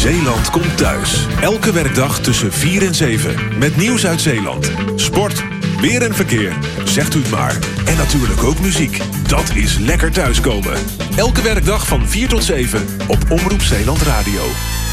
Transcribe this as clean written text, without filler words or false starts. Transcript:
Zeeland komt thuis. Elke werkdag tussen 4 en 7. Met nieuws uit Zeeland. Sport, weer en verkeer. Zegt u het maar. En natuurlijk ook muziek. Dat is lekker thuiskomen. Elke werkdag van 4 tot 7 op Omroep Zeeland Radio.